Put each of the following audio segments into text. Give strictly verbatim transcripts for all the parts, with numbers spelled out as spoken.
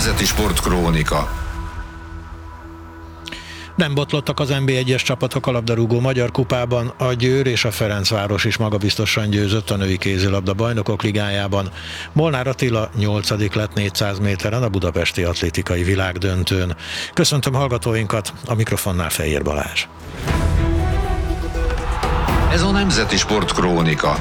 Nemzeti Sportkrónika. Nem botlottak az en bé egyes csapatok a labdarúgó Magyar Kupában, a Győr és a Ferencváros is magabiztosan győzött a női kézilabda bajnokok ligájában. Molnár Attila nyolcadik lett négyszáz méteren a budapesti atlétikai világdöntőn. Köszöntöm hallgatóinkat, a mikrofonnál Fejér Balázs. Ez a Nemzeti Sportkrónika.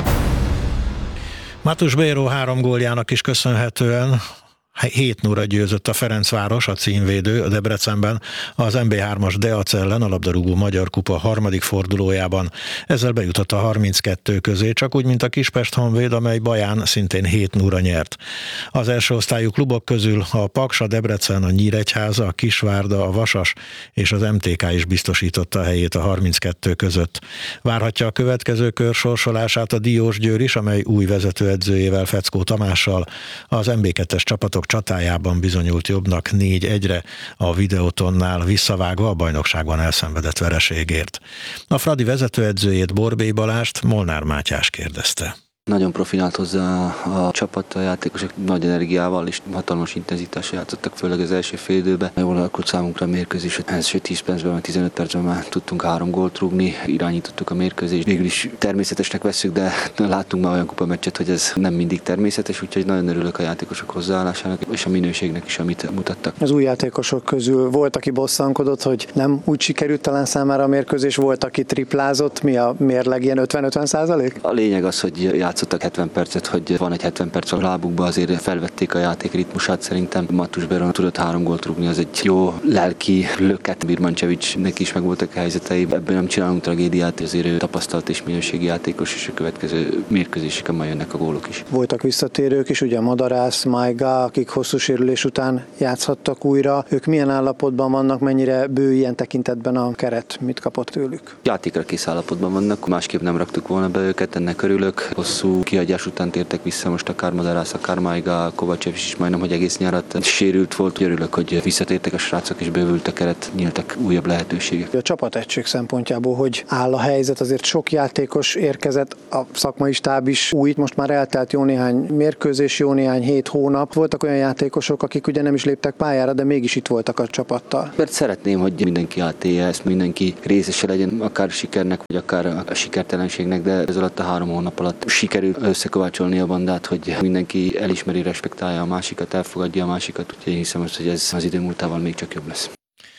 Mátus Béró három góljának is köszönhetően hét nulla győzött a Ferencváros, a címvédő, a Debrecenben az en bé hármas Deac ellen a labdarúgó Magyar Kupa harmadik fordulójában. Ezzel bejutott a harminckettő közé, csak úgy, mint a Kispest Honvéd, amely Baján szintén hét nulla nyert. Az első osztályú klubok közül a Paks, a Debrecen, a Nyíregyháza, a Kisvárda, a Vasas és az em té ká is biztosította a helyét a harminckettő között. Várhatja a következő kör sorsolását a Diósgyőr is, amely új vezetőedzőjével, Feckó Tamással az en bé kettes csapatok csatájában bizonyult jobbnak négy egyre a Videótonnál visszavágva a bajnokságban elszenvedett vereségért. A Fradi vezetőedzőjét, Borbély Balást Molnár Mátyás kérdezte. Nagyon profinált hozzá a csapat, a játékosok nagy energiával és hatalmas intenzitással játszottak, főleg az első fél időben. Jól alakult számunkra a mérkőzés, az első tíz percben, vagy tizenöt percben már tudtunk három gólt rúgni, irányítottuk a mérkőzést. Végül is természetesnek vesszük, de láttunk már olyan kupameccset, hogy ez nem mindig természetes, úgyhogy nagyon örülök a játékosok hozzáállásának és a minőségnek is, amit mutattak. Az új játékosok közül volt, aki bosszankodott, hogy nem úgy sikerült talán számára a mérkőzés, volt, aki triplázott. Mi a mérleg, ilyen ötven-ötven százalék? A lényeg az, hogy játszottak hetven percet, hogy van egy hetven perc a lábukba, azért felvették a játék ritmusát. Szerintem Mátus Béró tudott három gólt rúgni, az egy jó lelki löket. Birmancevicsnek is megvoltak a helyzetei, ebből nem csinálunk tragédiát, azért ő tapasztalt és minőségi játékos, és a következő mérkőzéseken majd jönnek a gólok is. Voltak visszatérők is, ugye Madarász, Majga, akik hosszú sérülés után játszhattak újra. Ők milyen állapotban vannak, mennyire bő ilyen tekintetben a keret, mit kapott tőlük? Játékra kész állapotban vannak, másképp nem raktuk volna be őket, ennek örülök. Hosszú kihagyás után tértek vissza, most akár Madarász, akár Majga, Kovácsev is majdnem, hogy egész nyarat sérült volt. Örülök, hogy visszatértek a srácok, és bővült a keret, nyíltak újabb lehetőségek. A csapategység szempontjából, hogy áll a helyzet, azért sok játékos érkezett, a szakmai stáb is új, most már eltelt jó néhány mérkőzés, jó néhány hét hónap. Voltak olyan játékosok, akik ugye nem is léptek pályára, de mégis itt voltak a csapattal. Mert szeretném, hogy mindenki átélje ezt, mindenki részese legyen, akár sikernek, vagy akár a sikertelenségnek, de ez alatt a három hónap alatt sikerül összekovácsolni a bandát, hogy mindenki elismeri, respektálja a másikat, elfogadja a másikat, úgyhogy én hiszem, hogy ez az idő múltával még csak jobb lesz.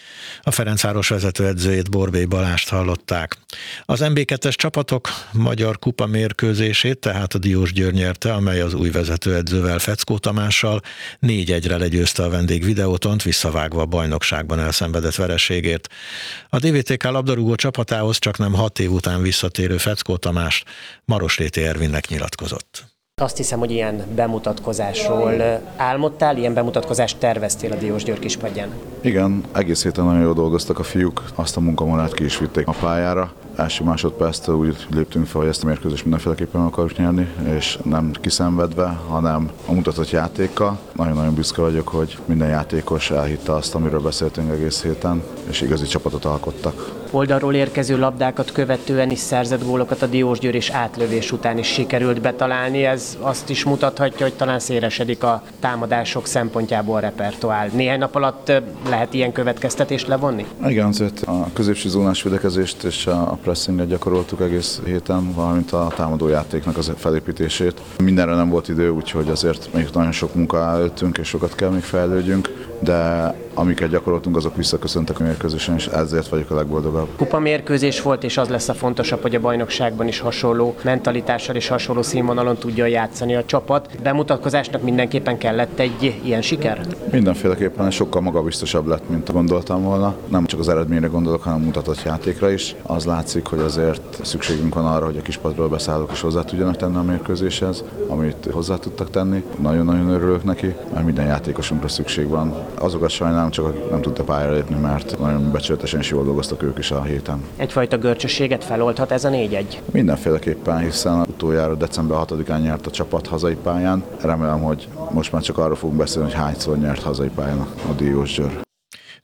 A Ferencváros vezetőedzőjét, Borbély Balást hallották. Az en bé kettes csapatok Magyar Kupa mérkőzését tehát a Diósgyőr nyerte, amely az új vezetőedzővel, Feckó Tamással négy egyre legyőzte a vendég Videótont, visszavágva a bajnokságban elszenvedett vereségért. A dé vé té ká labdarúgó csapatához csak nem hat év után visszatérő Feckó Tamás Marosréti Ervinnek nyilatkozott. Azt hiszem, hogy ilyen bemutatkozásról álmodtál, ilyen bemutatkozást terveztél a Diósgyőr kispadján. Igen, egész héten nagyon jól dolgoztak a fiúk, azt a munkamorát ki is vitték a pályára. Első másodperctől úgy léptünk fel, hogy ezt a mérkőzést mindenféleképpen akarjuk nyerni, és nem kiszenvedve, hanem a mutatott játékkal. Nagyon-nagyon büszke vagyok, hogy minden játékos elhitte azt, amiről beszéltünk egész héten, és igazi csapatot alkottak. Oldalról érkező labdákat követően is szerzett gólokat a Diósgyőr, és átlövés után is sikerült betalálni. Ez azt is mutathatja, hogy talán szélesedik a támadások szempontjából a repertoár. Néhány nap alatt lehet ilyen következtetést levonni? Igen, azért a középső zónás védekezést és a pressinget gyakoroltuk egész héten, valamint a támadójátéknak az felépítését. Mindenre nem volt idő, úgyhogy azért még nagyon sok munka előttünk, és sokat kell még fejlődjünk, de amiket gyakoroltunk, azok visszaköszöntek a mérkőzésen, és ezért vagyok a legboldogabb. Kupa mérkőzés volt, és az lesz a fontosabb, hogy a bajnokságban is hasonló mentalitással és hasonló színvonalon tudja játszani a csapat. Bemutatkozásnak mindenképpen kellett egy ilyen siker? Mindenféleképpen sokkal magabiztosabb lett, mint gondoltam volna. Nem csak az eredményre gondolok, hanem mutatott játékra is. Az látszik, hogy azért szükségünk van arra, hogy a kispadról beszállók is hozzá tudjanak tenni a mérkőzéshez, amit hozzá tudtak tenni. Nagyon-nagyon örülök neki, mert minden játékosunkra szükség van. Azokat sajnálom, csak nem tudta pályára lépni, mert nagyon becsületesen is jól dolgoztak ők is a héten. Egyfajta görcsösséget feloldhat ez a négy egy? Mindenféleképpen, hiszen utoljára december hatodikán nyert a csapat hazai pályán. Remélem, hogy most már csak arról fogunk beszélni, hogy hányszor nyert hazai pályán a Diósgyőr.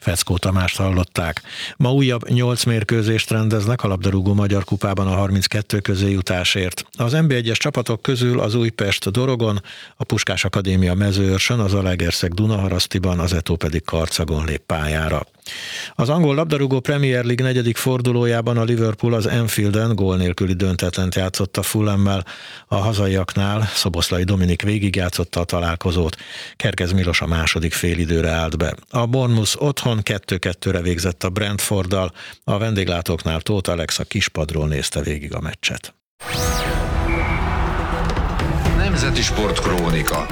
Feckó Tamást hallották. Ma újabb nyolc mérkőzést rendeznek a labdarúgó Magyar Kupában a harminckettő közéjutásért. Az en bé egyes csapatok közül az Újpest Dorogon, a Puskás Akadémia Mezőörsön, az Zalaegerszeg Dunaharasztiban, az Etó pedig Karcagon lép pályára. Az angol labdarúgó Premier League negyedik fordulójában a Liverpool az Anfielden gól nélküli döntetlent játszott a Fulhammel. A hazaiaknál Szoboszlai Dominik végigjátszotta a találkozót. Kerkez Milos a második félidőre állt be. A Bournemouth otthon kettő kettőre végzett a Brentforddal, a vendéglátóknál Tóth Alex a kispadról nézte végig a meccset. Nemzeti Sportkrónika.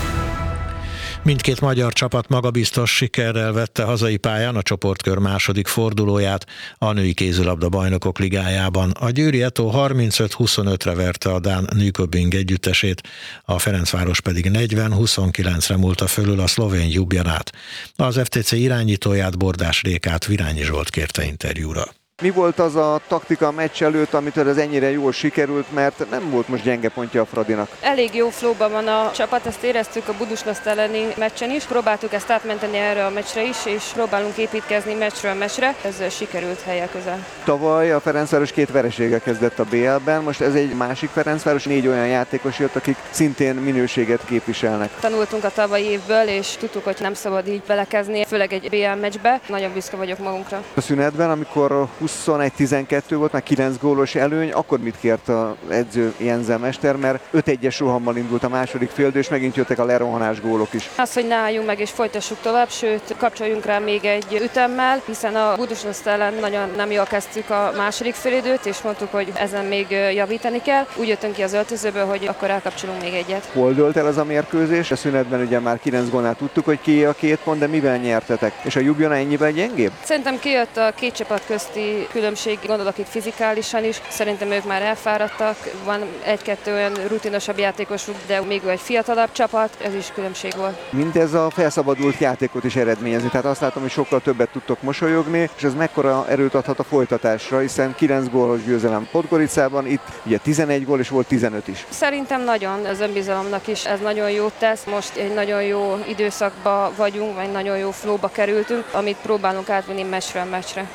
Mindkét magyar csapat magabiztos sikerrel vette hazai pályán a csoportkör második fordulóját a női kézilabda bajnokok ligájában. A győri Etó harmincöt huszonötre verte a dán Nyköping együttesét, a Ferencváros pedig negyven huszonkilencre múlta fölül a szlovén Ljubljanát. Az ef té cé irányítóját, Bordás Rékát Virányi Zsolt kérte interjúra. Mi volt az a taktika a meccs előtt, amitől ez ennyire jól sikerült, mert nem volt most gyenge pontja a Fradinak? Elég jó flowban van a csapat, ezt éreztük a Budusnoszt elleni meccsen is. Próbáltuk ezt átmenteni erre a meccsre is, és próbálunk építkezni meccsről meccsre. Ez sikerült helye közel. Tavaly a Ferencváros két vereséggel kezdett a bé el-ben, most ez egy másik Ferencváros, négy olyan játékos jött, akik szintén minőséget képviselnek. Tanultunk a tavalyi évből, és tudtuk, hogy nem szabad így belekezni, főleg egy bé el meccsbe. Nagyon büszke vagyok magunkra. A szünetben, amikor huszonegy tizenkettő volt, már kilenc gólos előny, akkor mit kért az edző Jensen mester, mert öt egyes rohammal indult a második féldő, és megint jöttek a lerohanás gólok is. Az, hogy ne álljunk meg és folytassuk tovább, sőt, kapcsoljunk rá még egy ütemmel, hiszen a Budusnoszt ellen nagyon nem jól kezdtük a második félidőt, és mondtuk, hogy ezen még javítani kell. Úgy jöttünk ki az öltözőből, hogy akkor elkapcsolunk még egyet. Hol dőlt el az a mérkőzés? A szünetben ugye már kilenc gólnál tudtuk, hogy kié a két pont, de mivel nyertetek? És a Ljubljana ennyivel gyengébb? Szerintem kijött a két csapat közti különbség, gondolok itt fizikálisan is. Szerintem ők már elfáradtak, van egy-kettő olyan rutinosabb játékosuk, de még egy fiatalabb csapat, ez is különbség volt. Mindez a felszabadult játékot is eredményezni, tehát azt látom, hogy sokkal többet tudtok mosolyogni, és ez mekkora erőt adhat a folytatásra, hiszen kilenc gólos győzelem Podgoricában, itt ugye tizenegy gól és volt tizenöt is. Szerintem nagyon az önbizalomnak is ez nagyon jót tesz, most egy nagyon jó időszakba vagyunk, vagy nagyon jó flowba kerültünk, amit próbálunk átvenni meccsről meccsre.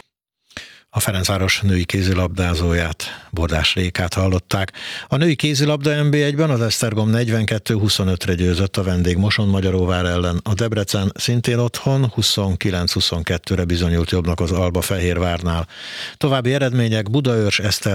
A Ferencváros női kézilabdázóját, Bordás Rékát hallották. A női kézilabda en bé egyben az Esztergom negyvenkettő huszonötre győzött a vendég Mosonmagyaróvár ellen. A Debrecen szintén otthon huszonkilenc huszonkettőre bizonyult jobbnak az Alba Fehérvárnál. További eredmények: Budaörs, Esztergom,